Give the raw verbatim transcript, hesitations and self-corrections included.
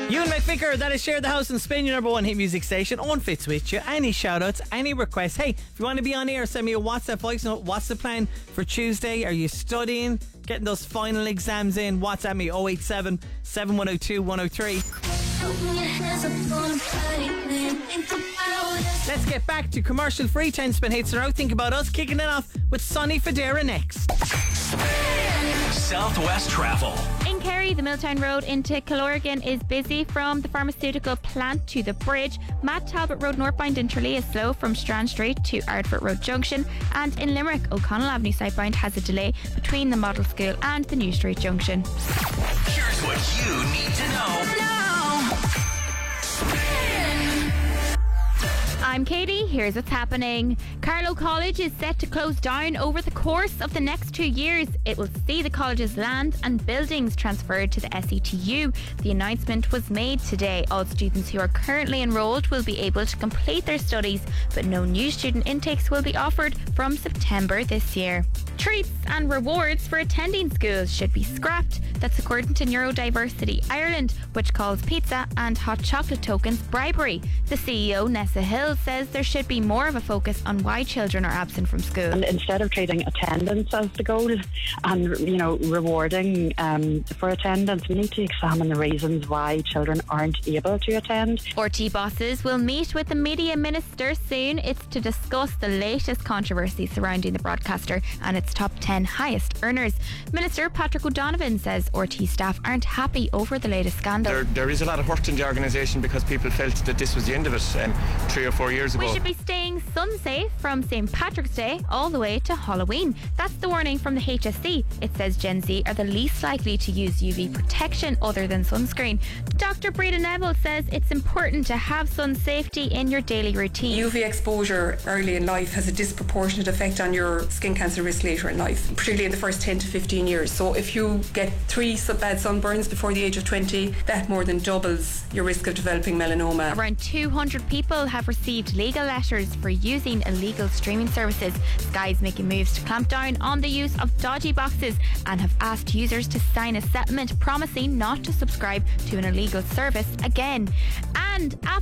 Ewan McVicker, that is Share the House and Spain, your number one hit music station. On Fits with you. Any shout outs, any requests. Hey, if you want to be on air, send me a WhatsApp voice note. What's the plan for Tuesday? Are you studying? Getting those final exams in? WhatsApp me oh eight seven, seven one oh two, one oh three. Let's get back to commercial free ten spin hits are out. Think about us kicking it off with Sonny Fodera next. Southwest Travel. In Kerry, the Milltown Road into Killorgan is busy from the pharmaceutical plant to the bridge. Matt Talbot Road northbound in Tralee is slow from Strand Street to Ardfort Road Junction. And in Limerick, O'Connell Avenue southbound has a delay between the Model School and the New Street Junction. Here's what you need to know now. I'm Katie, here's what's happening. Carlow College is set to close down over the course of the next two years. It will see the college's land and buildings transferred to the S E T U. The announcement was made today. All students who are currently enrolled will be able to complete their studies, but no new student intakes will be offered from September this year. Treats and rewards for attending schools should be scrapped. That's according to Neurodiversity Ireland, which calls pizza and hot chocolate tokens bribery. The C E O, Nessa Hill, says there should be more of a focus on why children are absent from school. And instead of treating attendance as the goal and, you know, rewarding um, for attendance, we need to examine the reasons why children aren't able to attend. R T bosses will meet with the media minister soon. It's to discuss the latest controversy surrounding the broadcaster and its top ten highest earners. Minister Patrick O'Donovan says R T staff aren't happy over the latest scandal. There, there is a lot of hurt in the organisation because people felt that this was the end of it um, three or four years ago. We should be staying sun safe from Saint Patrick's Day all the way to Halloween. That's the warning from the H S C. It says Gen Z are the least likely to use U V protection other than sunscreen. Doctor Breda Neville says it's important to have sun safety in your daily routine. U V exposure early in life has a disproportionate effect on your skin cancer risk later in life, particularly in the first ten to fifteen years. So if you get three bad sunburns before the age of twenty, that more than doubles your risk of developing melanoma. Around two hundred people have received legal letters for using illegal streaming services. Sky's making moves to clamp down on the use of dodgy boxes and have asked users to sign a settlement promising not to subscribe to an illegal service again. And Apple